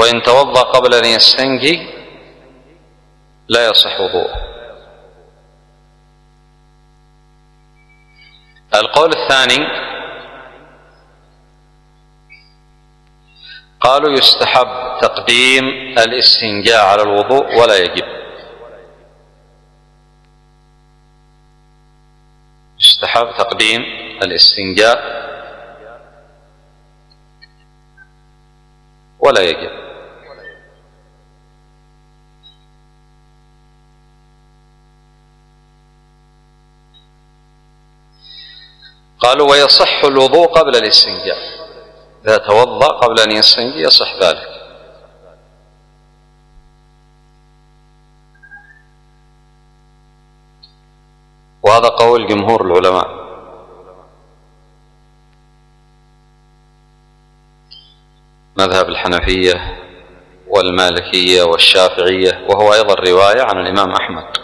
وإن توضأ قبل أن يستنجي لا يصح وضوءه. القول الثاني قالوا يستحب تقديم الاستنجاء على الوضوء ولا يجب. يستحب تقديم الاستنجاء ولا يجب. قالوا ويصح الوضوء قبل الاستنجاء، إذا توضأ قبل أن يستنجي يصح ذلك. وهذا قول جمهور العلماء. مذهب الحنفية والمالكية والشافعية، وهو أيضا رواية عن الإمام أحمد.